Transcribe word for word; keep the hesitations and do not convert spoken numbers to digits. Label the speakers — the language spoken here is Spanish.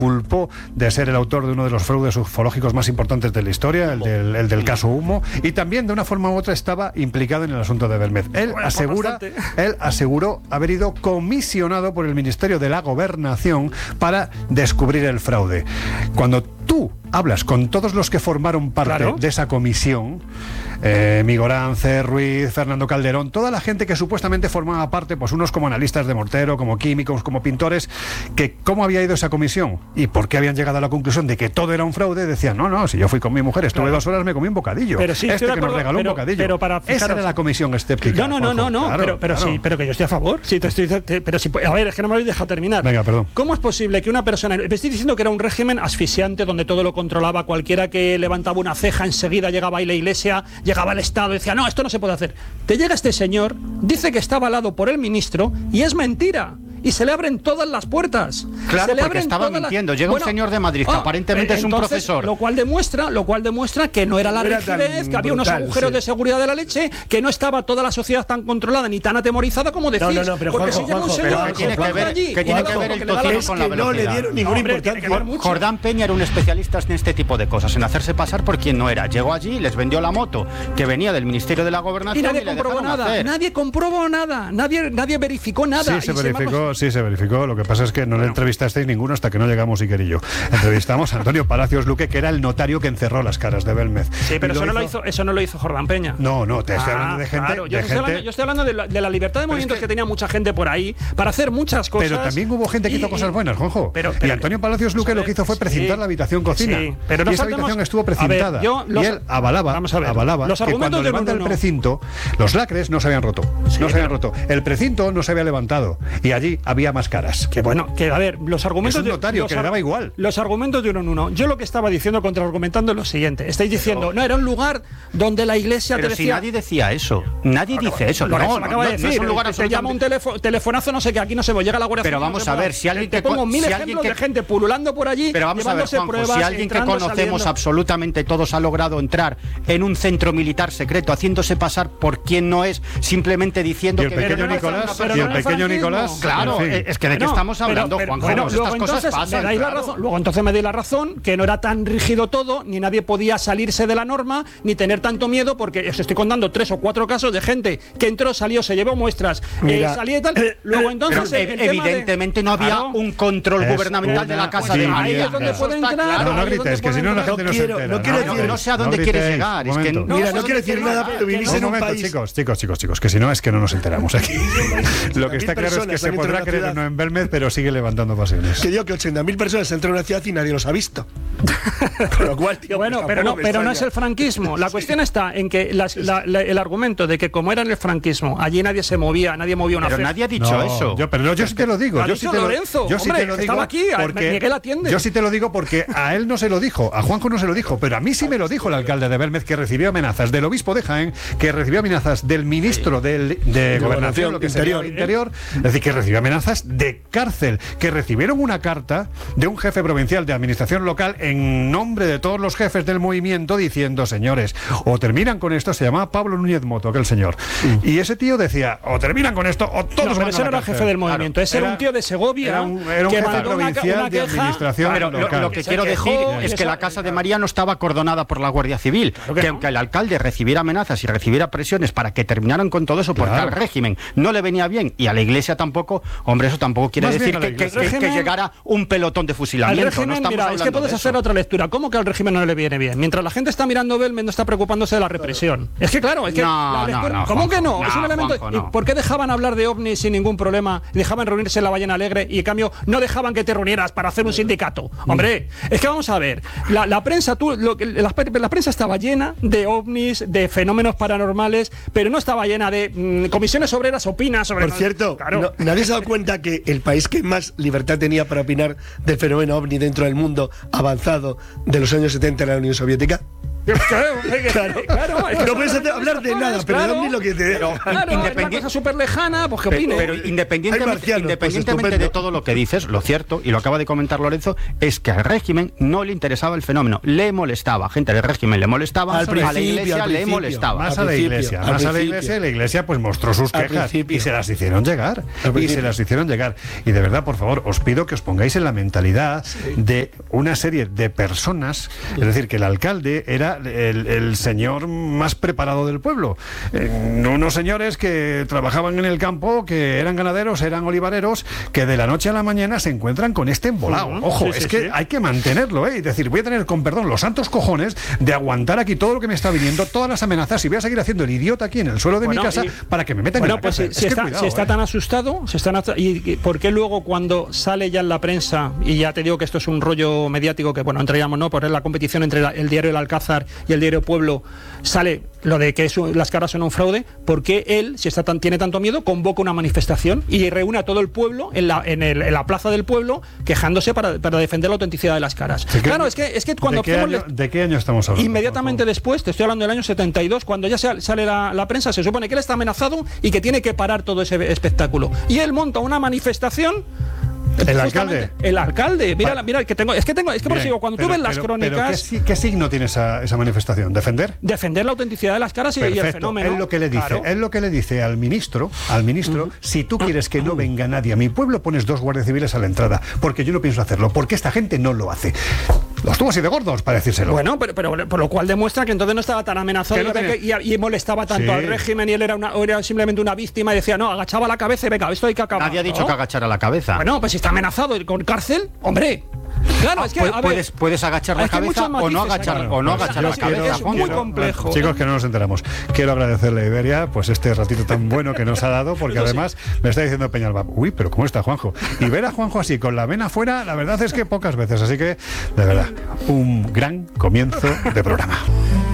Speaker 1: culpó de ser el autor de uno de los fraudes ufológicos más importantes de la historia, el del, el del caso Humo, y también de una forma u otra estaba implicado en el asunto de Belmez. Él
Speaker 2: Bueno,
Speaker 1: asegura, él aseguró haber ido comisionado por el Ministerio de la Gobernación para descubrir el fraude. Cuando tú hablas con todos los que formaron parte
Speaker 2: Claro.
Speaker 1: de esa comisión, eh, Migorán, C. Ruiz, Fernando Calderón, toda la gente que supuestamente formaba parte, pues unos como analistas de mortero, como químicos, como pintores, que cómo había ido esa comisión y por qué habían llegado a la conclusión de que todo era un fraude, decían, no, no, si yo fui con mi mujer, estuve
Speaker 2: Claro.
Speaker 1: dos horas, me comí un bocadillo.
Speaker 2: Pero sí,
Speaker 1: este
Speaker 2: estoy de
Speaker 1: que nos
Speaker 2: acuerdo,
Speaker 1: regaló
Speaker 2: pero-
Speaker 1: un bocadillo.
Speaker 2: pero para
Speaker 1: Esa
Speaker 2: fijaros-
Speaker 1: era la comisión escéptica.
Speaker 2: No, no, no,
Speaker 1: Juanjo.
Speaker 2: no, no,
Speaker 1: Claro,
Speaker 2: pero, pero
Speaker 1: claro.
Speaker 2: sí, pero que yo estoy a favor. Sí, te estoy, te- pero si, a ver, es que no me habéis dejado terminar.
Speaker 1: Venga, perdón.
Speaker 2: ¿Cómo es posible que una persona, me estoy diciendo que era un régimen asfixiante donde todo lo controlaba, cualquiera que levantaba una ceja enseguida llegaba ahí la iglesia, llegaba el Estado y decía, no, esto no se puede hacer. Te llega este señor, dice que está avalado por el ministro y es mentira. Y se le abren todas las puertas.
Speaker 3: Claro,
Speaker 2: se le
Speaker 3: porque
Speaker 2: abren
Speaker 3: estaba
Speaker 2: todas las-
Speaker 3: mintiendo. Llega un señor de Madrid que aparentemente es un
Speaker 2: entonces,
Speaker 3: profesor.
Speaker 2: Lo cual demuestra, lo cual demuestra que no era la
Speaker 4: No era tan
Speaker 2: rigidez, que había unos
Speaker 4: brutal,
Speaker 2: agujeros
Speaker 4: sí.
Speaker 2: de seguridad de la leche, que no estaba toda la sociedad tan controlada ni tan atemorizada como decís.
Speaker 4: No, no, no, pero
Speaker 2: porque
Speaker 4: Juanjo,
Speaker 2: si llega un
Speaker 4: Juanjo,
Speaker 2: señor
Speaker 4: pero
Speaker 3: ¿qué tiene que
Speaker 2: por
Speaker 3: ver-
Speaker 2: allí,
Speaker 3: qué tiene
Speaker 2: y
Speaker 3: que
Speaker 2: hace
Speaker 3: ver
Speaker 2: lo
Speaker 3: el
Speaker 2: le da la
Speaker 3: tocino
Speaker 4: Es
Speaker 3: con
Speaker 4: que
Speaker 3: la
Speaker 4: no le
Speaker 3: velocidad?
Speaker 4: dieron ninguna
Speaker 2: Hombre, tiene que
Speaker 4: importancia.
Speaker 2: ver mucho.
Speaker 3: Jordán Peña era un especialista en este tipo de cosas, en hacerse pasar por quien no era. Llegó allí, les vendió la moto que venía del Ministerio de la
Speaker 2: Y
Speaker 3: Gobernación
Speaker 2: nadie
Speaker 3: y le
Speaker 2: comprobó
Speaker 3: dejaron
Speaker 2: nada,
Speaker 3: hacer.
Speaker 2: nadie comprobó nada, nadie, nadie verificó nada.
Speaker 1: Sí,
Speaker 2: Y
Speaker 1: se
Speaker 2: sin embargo,
Speaker 1: verificó, sí, se verificó. Lo que pasa es que no le entrevistasteis ninguno hasta que no llegamos Iker y yo. Entrevistamos a Antonio Palacios Luque, que era el notario que encerró las caras de Belmez.
Speaker 2: Sí, pero
Speaker 1: Y
Speaker 2: eso no, lo hizo, eso no lo hizo Jordán Peña.
Speaker 1: No, no, te estoy
Speaker 2: Ah,
Speaker 1: hablando de gente...
Speaker 2: claro, yo,
Speaker 1: de
Speaker 2: estoy hablando,
Speaker 1: gente
Speaker 2: yo estoy hablando de la, de la libertad de movimientos
Speaker 1: que-
Speaker 2: que, tenía mucha gente por ahí para hacer muchas cosas.
Speaker 1: Pero también hubo gente que
Speaker 2: y-
Speaker 1: hizo cosas
Speaker 2: y-
Speaker 1: buenas, Juanjo.
Speaker 2: Pero-
Speaker 1: y
Speaker 2: pero-
Speaker 1: Antonio Palacios Luque lo que hizo fue precintar
Speaker 2: sí,
Speaker 1: la habitación cocina.
Speaker 2: sí, pero no
Speaker 1: y esa
Speaker 2: saltemos-
Speaker 1: habitación estuvo
Speaker 2: a ver,
Speaker 1: precintada.
Speaker 2: yo los-
Speaker 1: y él avalaba,
Speaker 2: vamos a ver,
Speaker 1: avalaba
Speaker 2: los
Speaker 1: que
Speaker 2: argumentos
Speaker 1: cuando
Speaker 2: de
Speaker 1: levanta
Speaker 2: uno,
Speaker 1: el
Speaker 2: no.
Speaker 1: precinto, los lacres no se habían roto.
Speaker 2: Sí,
Speaker 1: no se habían
Speaker 2: pero-
Speaker 1: roto. El precinto no se había levantado. Y allí había más caras.
Speaker 2: Que bueno, que a ver, los argumentos...
Speaker 1: Es un notario,
Speaker 2: de, los
Speaker 1: que le
Speaker 2: ar-
Speaker 1: daba igual.
Speaker 2: Los argumentos de uno en uno. Yo lo que estaba diciendo, contraargumentando, es lo siguiente. Estáis diciendo, no, era un lugar donde la iglesia
Speaker 3: Pero
Speaker 2: te
Speaker 3: si
Speaker 2: decía...
Speaker 3: nadie decía eso. Nadie dice eso.
Speaker 2: Lo
Speaker 3: No,
Speaker 2: que se
Speaker 3: no,
Speaker 2: me acaba
Speaker 3: no,
Speaker 2: de
Speaker 3: no
Speaker 2: decir,
Speaker 3: es un lugar
Speaker 2: te llama un
Speaker 3: absolutamente...
Speaker 2: telefo- telefonazo, no sé qué, aquí no se me llega la Guardia
Speaker 3: Pero
Speaker 2: Civil, no
Speaker 3: vamos
Speaker 2: se
Speaker 3: a
Speaker 2: puede.
Speaker 3: ver, si alguien
Speaker 2: te
Speaker 3: que
Speaker 2: pongo
Speaker 3: con-
Speaker 2: mil
Speaker 3: si
Speaker 2: ejemplos
Speaker 3: alguien que-
Speaker 2: de gente pululando por allí,
Speaker 3: Pero vamos a ver,
Speaker 2: llevándose
Speaker 3: Juanjo,
Speaker 2: pruebas,
Speaker 3: si alguien que
Speaker 2: entrando,
Speaker 3: conocemos
Speaker 2: saliendo.
Speaker 3: absolutamente todos ha logrado entrar en un centro militar secreto, haciéndose pasar por quien no es, simplemente diciendo
Speaker 1: Y el
Speaker 3: que...
Speaker 1: pequeño
Speaker 2: Pero no es-
Speaker 1: Nicolás,
Speaker 2: pero
Speaker 1: y
Speaker 2: no
Speaker 1: el
Speaker 2: en el
Speaker 1: pequeño
Speaker 2: franquismo.
Speaker 1: Nicolás...
Speaker 3: Claro,
Speaker 1: en fin.
Speaker 3: eh, es que de qué
Speaker 2: No,
Speaker 3: estamos
Speaker 2: pero-
Speaker 3: hablando,
Speaker 2: pero-
Speaker 3: Juanjo.
Speaker 2: bueno,
Speaker 3: Pues
Speaker 2: luego
Speaker 3: estas cosas
Speaker 2: entonces
Speaker 3: pasan.
Speaker 2: me dais la
Speaker 3: claro.
Speaker 2: razón. Luego entonces me dais la razón que no era tan rígido todo, ni nadie podía salirse de la norma, ni tener tanto miedo, porque os estoy contando tres o cuatro casos de gente que entró, salió, se llevó muestras,
Speaker 4: Mira,
Speaker 2: eh, salía y tal. Luego
Speaker 3: Pero
Speaker 2: entonces el
Speaker 3: ev-
Speaker 2: tema de-
Speaker 3: evidentemente no había
Speaker 2: Claro.
Speaker 3: un control
Speaker 1: Es
Speaker 3: gubernamental de la
Speaker 1: una
Speaker 3: Casa de
Speaker 1: idea.
Speaker 3: María.
Speaker 2: Ahí es donde
Speaker 3: Eso
Speaker 2: puede
Speaker 3: está
Speaker 2: entrar.
Speaker 3: claro.
Speaker 1: No, no
Speaker 2: ahí es
Speaker 1: grites,
Speaker 2: donde
Speaker 1: que si no la
Speaker 2: puede
Speaker 1: gente no se
Speaker 4: quiero-
Speaker 1: entera.
Speaker 4: no quiero
Speaker 3: No,
Speaker 4: decir-
Speaker 3: no sé a dónde
Speaker 1: gritéis,
Speaker 3: quieres llegar. Es que
Speaker 1: momento.
Speaker 3: no
Speaker 4: Mira,
Speaker 3: sé
Speaker 4: no
Speaker 3: dónde
Speaker 4: quiero decir
Speaker 3: quieres
Speaker 4: nada,
Speaker 3: llegar.
Speaker 4: pero vivís
Speaker 1: Un
Speaker 4: en un
Speaker 1: momento,
Speaker 4: país...
Speaker 1: chicos, chicos, chicos, chicos, que si no es que no nos enteramos aquí. Lo que está claro es que
Speaker 4: personas
Speaker 1: se
Speaker 4: han entrado
Speaker 1: podrá
Speaker 4: en la
Speaker 1: creer
Speaker 4: ciudad.
Speaker 1: no en Belmez, pero sigue levantando pasiones.
Speaker 4: Que digo que ochenta mil personas entran en una ciudad y nadie los ha visto. Con lo cual, tío,
Speaker 2: Bueno,
Speaker 4: pues
Speaker 2: pero no,
Speaker 4: tampoco me
Speaker 2: pero no
Speaker 4: extraña.
Speaker 2: es el franquismo. La cuestión está en que las- la- la- el argumento de que como era en el franquismo, allí nadie se movía, nadie movía una
Speaker 3: Pero
Speaker 2: ceja.
Speaker 3: nadie ha dicho
Speaker 1: No,
Speaker 3: eso.
Speaker 1: Yo, pero no, yo sí te lo digo.
Speaker 2: Lo ha
Speaker 1: Yo
Speaker 2: dicho
Speaker 1: sí te lo,
Speaker 2: Lorenzo,
Speaker 1: yo sí
Speaker 2: hombre,
Speaker 1: te lo
Speaker 2: que
Speaker 1: digo
Speaker 2: estaba aquí, a-
Speaker 1: porque
Speaker 2: Miguel atiende.
Speaker 1: yo sí te lo digo porque a él no se lo dijo, a Juanjo no se lo dijo, pero a mí sí me lo dijo el alcalde de Belmez, que recibió amenazas del obispo de Jaén, que recibió amenazas del ministro del, de Gobernación, lo que sería el Interior, es decir, que recibió amenazas de cárcel, que recibieron una carta de un jefe provincial de administración local en nombre de todos los jefes del movimiento diciendo, señores, o terminan con esto. Se llamaba Pablo Núñez Moto, aquel señor, y ese tío decía, o terminan con esto o todos
Speaker 2: No,
Speaker 1: van
Speaker 2: pero
Speaker 1: a
Speaker 2: ese
Speaker 1: la
Speaker 2: no era
Speaker 1: cárcel.
Speaker 2: jefe del movimiento,
Speaker 1: Claro,
Speaker 2: ese era
Speaker 1: era-
Speaker 2: un tío de Segovia
Speaker 1: era un, era un
Speaker 2: que
Speaker 1: jefe
Speaker 2: mandó una,
Speaker 1: provincial
Speaker 2: una
Speaker 1: de
Speaker 2: queja.
Speaker 1: administración
Speaker 3: Pero lo,
Speaker 1: local.
Speaker 3: lo que
Speaker 2: Se
Speaker 3: quiero
Speaker 2: quejó,
Speaker 3: decir
Speaker 2: y
Speaker 3: es que
Speaker 2: eso-
Speaker 3: la Casa de María no estaba acordonada por la Guardia Civil.
Speaker 2: que
Speaker 3: Que
Speaker 2: no.
Speaker 3: aunque el alcalde recibiera amenazas y recibiera presiones para que terminaran con todo eso, porque
Speaker 1: Claro.
Speaker 3: al régimen no le venía bien y a la Iglesia tampoco, hombre, eso tampoco quiere
Speaker 1: Más
Speaker 3: decir
Speaker 1: bien a la
Speaker 3: que, que-
Speaker 1: Iglesia.
Speaker 3: que- que
Speaker 2: Régimen-
Speaker 3: llegara un pelotón de
Speaker 2: Al
Speaker 3: fusilamiento.
Speaker 2: régimen,
Speaker 3: no estamos
Speaker 2: mira, es que
Speaker 3: hablando
Speaker 2: puedes
Speaker 3: de
Speaker 2: hacer
Speaker 3: eso.
Speaker 2: otra lectura. ¿Cómo que al régimen no le viene bien? Mientras la gente está mirando Belmez, no está preocupándose de la represión. Es que claro, es que
Speaker 3: No,
Speaker 2: la
Speaker 3: no,
Speaker 2: lectura-
Speaker 3: no,
Speaker 2: ¿Cómo
Speaker 3: Juanjo,
Speaker 2: que no?
Speaker 3: no,
Speaker 2: Es un elemento.
Speaker 3: Juanjo, no.
Speaker 2: ¿Y por qué dejaban hablar de ovnis sin ningún problema? Y dejaban reunirse en la Ballena Alegre y en cambio no dejaban que te reunieras para hacer un sindicato. Hombre, es que vamos a ver, la, la prensa, tú, lo que- la, la prensa estaba llena de ovnis, de fenómenos paranormales, pero no estaba llena de mm, comisiones obreras opinas sobre.
Speaker 4: Por cierto,
Speaker 2: Claro.
Speaker 4: no- ¿nadie se ha dado cuenta que el país que más libertad tenía para opinar del fenómeno ovni dentro del mundo avanzado de los años setenta era la Unión Soviética?
Speaker 2: Claro, claro, claro, es que
Speaker 4: No puedes hacer- hablar de nada, pero
Speaker 2: claro,
Speaker 4: de lo que te...
Speaker 2: Claro, es una cosa súper lejana, pues que
Speaker 3: Pero,
Speaker 2: opine.
Speaker 3: pero
Speaker 4: Hay
Speaker 3: independientemente,
Speaker 4: marcianos, pues
Speaker 3: independientemente de
Speaker 4: estupendo.
Speaker 3: todo lo que dices, lo cierto, y lo acaba de comentar Lorenzo, es que al régimen no le interesaba el fenómeno, le molestaba, gente del régimen le molestaba,
Speaker 4: Al
Speaker 3: a la
Speaker 4: principio,
Speaker 3: iglesia
Speaker 4: al
Speaker 3: le
Speaker 4: principio.
Speaker 3: molestaba.
Speaker 1: Más
Speaker 4: Al
Speaker 1: a la
Speaker 4: principio,
Speaker 1: iglesia,
Speaker 4: al
Speaker 1: más a la
Speaker 4: principio.
Speaker 1: iglesia, y la iglesia pues mostró sus
Speaker 4: Al
Speaker 1: quejas
Speaker 4: principio.
Speaker 1: y se las hicieron llegar.
Speaker 4: Al
Speaker 1: Y
Speaker 4: principio.
Speaker 1: se las hicieron llegar. Y de verdad, por favor, os pido que os pongáis en la mentalidad de una serie de personas, es decir, que el alcalde era el, el señor más preparado del pueblo. Eh, unos señores que trabajaban en el campo, que eran ganaderos, eran olivareros, que de la noche a la mañana se encuentran con este embolado.
Speaker 2: Ujú.
Speaker 1: Ojo,
Speaker 2: Sí,
Speaker 1: es
Speaker 2: sí,
Speaker 1: que
Speaker 2: sí.
Speaker 1: hay que mantenerlo, ¿eh? Es decir, voy a tener, con perdón, los santos cojones de aguantar aquí todo lo que me está viniendo, todas las amenazas, y voy a seguir haciendo el idiota aquí en el suelo de
Speaker 2: Bueno,
Speaker 1: mi casa
Speaker 2: y-
Speaker 1: para que me metan
Speaker 2: Bueno,
Speaker 1: en la
Speaker 2: pues
Speaker 1: cárcel.
Speaker 2: si, si
Speaker 1: Es que
Speaker 2: está,
Speaker 1: cuidado,
Speaker 2: si está
Speaker 1: ¿eh?
Speaker 2: tan asustado, se están atra- y, y por qué luego cuando sale ya en la prensa, y ya te digo que esto es un rollo mediático que, bueno, entraríamos, ¿no? Por la competición entre la- el diario El Alcázar y el diario Pueblo, sale lo de que es un- las caras son un fraude, ¿por qué él, si está tan, tiene tanto miedo, convoca una manifestación y reúne a todo el pueblo en la, en el- en la plaza del pueblo quejándose para, para defender la autenticidad de las caras?
Speaker 1: ¿De qué-
Speaker 2: Claro, es que, es que cuando
Speaker 1: ¿De qué,
Speaker 2: hacemos
Speaker 1: año, ¿De qué año estamos hablando?
Speaker 2: inmediatamente
Speaker 1: por
Speaker 2: después, te estoy hablando del año setenta y dos, cuando ya sale, sale la, la prensa, se supone que él está amenazado y que tiene que parar todo ese espectáculo. Y él monta una manifestación.
Speaker 1: ¿El
Speaker 2: justamente-
Speaker 1: alcalde?
Speaker 2: El alcalde. Mira,
Speaker 1: Vale.
Speaker 2: mira, que tengo, es que tengo, es que por eso
Speaker 1: Bien,
Speaker 2: digo, cuando
Speaker 1: pero-
Speaker 2: tú ves las
Speaker 1: pero- pero
Speaker 2: crónicas,
Speaker 1: ¿qué, si- qué signo tiene esa, esa manifestación? ¿Defender?
Speaker 2: defender la autenticidad de las caras y, y el
Speaker 1: Perfecto.
Speaker 2: fenómeno.
Speaker 1: Es lo que le dice,
Speaker 2: Claro.
Speaker 1: es lo que le dice al ministro, al ministro, si tú quieres que no venga nadie a mi pueblo, pones dos guardias civiles a la entrada, porque yo no pienso hacerlo, porque esta gente no lo hace. Los tuvo así de gordos para decírselo.
Speaker 2: Bueno, pero, pero por lo cual demuestra que entonces no estaba tan amenazado
Speaker 1: Que no
Speaker 2: y, había
Speaker 1: tenía-
Speaker 2: que- y- y molestaba tanto
Speaker 1: Sí.
Speaker 2: al régimen y él era, una, o era simplemente una víctima y decía, no, agachaba la cabeza y venga, esto hay que acabar.
Speaker 3: Nadie ha dicho
Speaker 2: ¿no?
Speaker 3: que agachara la cabeza.
Speaker 2: Bueno, pues si está amenazado y con cárcel, hombre. Claro, es que,
Speaker 3: Pu-
Speaker 2: a ver,
Speaker 3: puedes, puedes agachar la
Speaker 2: es que hay
Speaker 3: cabeza
Speaker 2: muchos
Speaker 3: o no
Speaker 2: matices
Speaker 3: agachar,
Speaker 2: aquí.
Speaker 3: o no
Speaker 2: Bueno,
Speaker 3: agachar
Speaker 2: yo
Speaker 3: la
Speaker 2: quiero-
Speaker 3: cabeza.
Speaker 2: es muy
Speaker 3: Juanjo.
Speaker 2: complejo.
Speaker 1: Chicos, que no nos enteramos. Quiero agradecerle a Iberia pues este ratito tan bueno que nos ha dado, porque
Speaker 2: Pero sí.
Speaker 1: además me está diciendo Peñalba, uy, pero ¿cómo está Juanjo? Y ver a Juanjo así, con la vena afuera, la verdad es que pocas veces. Así que, de verdad, un gran comienzo de programa.